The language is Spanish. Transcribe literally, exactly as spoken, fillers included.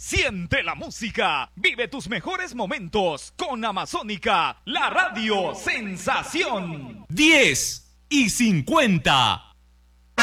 Siente la música, vive tus mejores momentos con Amazónica, la radio sensación. diez y cincuenta.